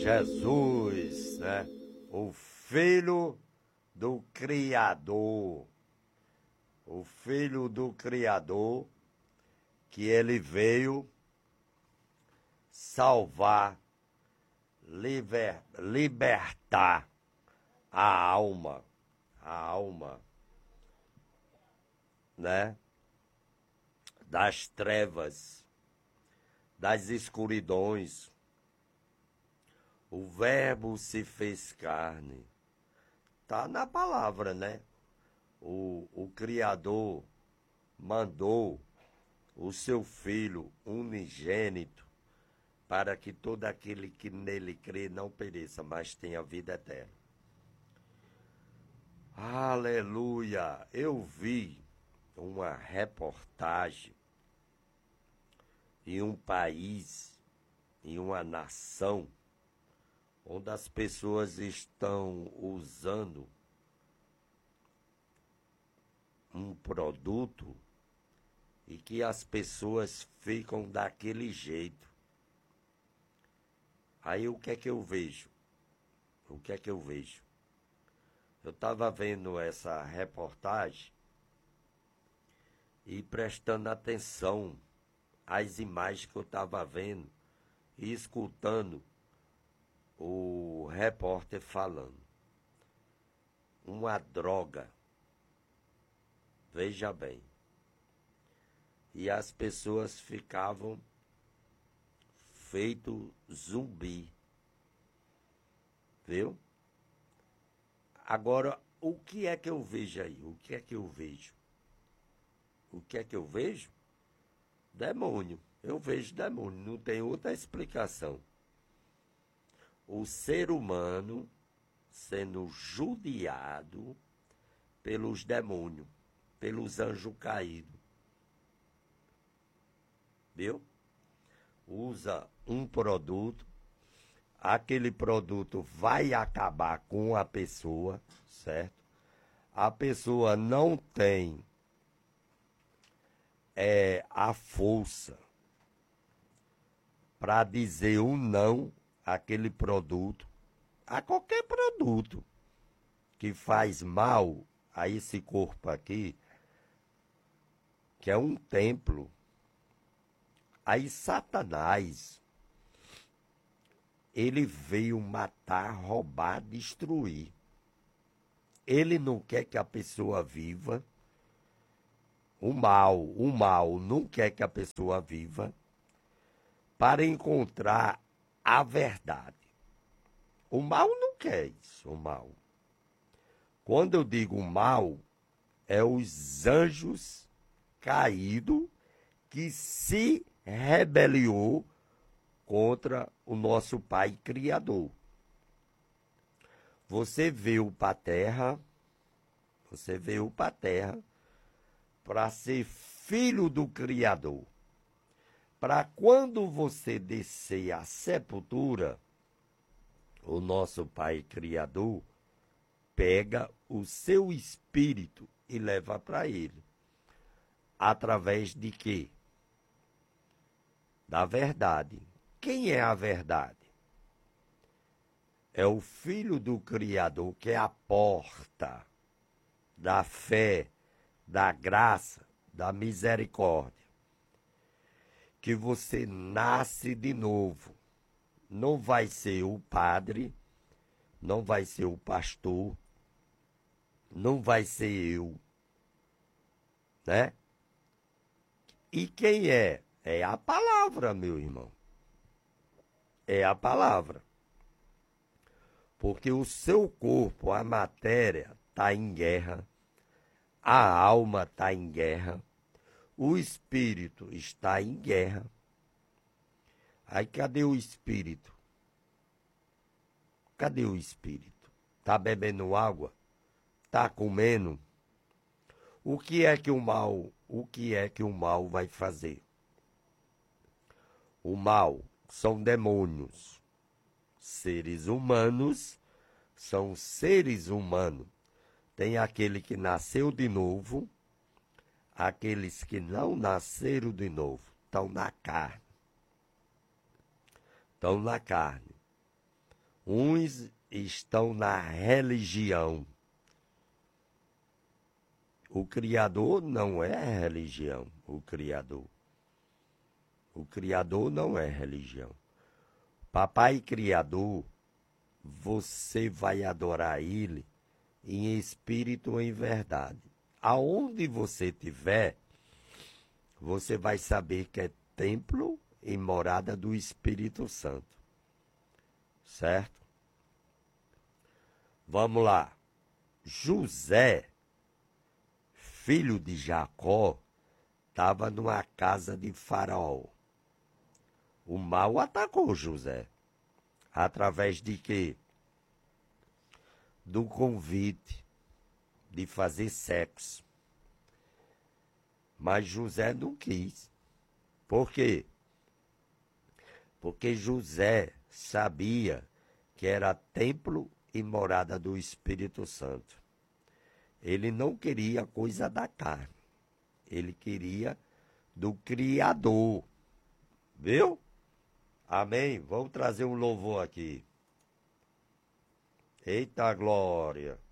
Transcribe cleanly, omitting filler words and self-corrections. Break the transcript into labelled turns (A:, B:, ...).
A: Jesus, né? O Filho do Criador. O Filho do Criador, que ele veio salvar, libertar a alma, né? Das trevas, das escuridões. O Verbo se fez carne. Tá na palavra, né? O Criador mandou o seu Filho unigênito para que todo aquele que nele crê não pereça, mas tenha vida eterna. Aleluia! Eu vi uma reportagem em um país, em uma nação, onde as pessoas estão usando um produto e que as pessoas ficam daquele jeito. Aí o que é que eu vejo? Eu estava vendo essa reportagem e prestando atenção às imagens que eu estava vendo e escutando o repórter falando. Uma droga. Veja bem. E as pessoas ficavam feito zumbi. Viu? Agora, o que é que eu vejo aí? O que é que eu vejo? Demônio. Eu vejo demônio. Não tem outra explicação. O ser humano sendo judiado pelos demônios, pelos anjos caídos. Viu? Usa um produto, aquele produto vai acabar com a pessoa, certo? A pessoa não tem a força para dizer um não àquele produto, a qualquer produto que faz mal a esse corpo aqui, que é um templo. Aí Satanás, ele veio matar, roubar, destruir. Ele não quer que a pessoa viva. O mal não quer que a pessoa viva para encontrar a verdade. O mal não quer isso, o mal. Quando eu digo mal, é os anjos caídos que se rebeliou contra o nosso Pai Criador. Você veio para a terra para ser filho do Criador. Para quando você descer à sepultura, o nosso Pai Criador pega o seu espírito e leva para ele. Através de quê? Da verdade. Quem é a verdade? É o Filho do Criador, que é a porta da fé, da graça, da misericórdia. Que você nasce de novo. Não vai ser o padre, não vai ser o pastor, não vai ser eu, né? E quem é? É a palavra, meu irmão. É a palavra. Porque o seu corpo, a matéria, está em guerra, a alma está em guerra, o espírito está em guerra. Aí cadê o espírito? Cadê o espírito? Está bebendo água? Está comendo? O que é que o mal vai fazer? O mal são demônios. Seres humanos são seres humanos. Tem aquele que nasceu de novo, aqueles que não nasceram de novo, estão na carne. Estão na carne. Uns estão na religião. O Criador não é religião, o Criador. O Criador não é religião. Papai Criador, você vai adorar Ele em espírito ou em verdade. Aonde você estiver, você vai saber que é templo e morada do Espírito Santo. Certo? Vamos lá. José, filho de Jacó, estava numa casa de Faraó. O mal atacou José. Através de quê? Do convite de fazer sexo. Mas José não quis. Por quê? Porque José sabia que era templo e morada do Espírito Santo. Ele não queria coisa da carne. Ele queria do Criador. Viu? Amém? Vamos trazer um louvor aqui. Eita glória!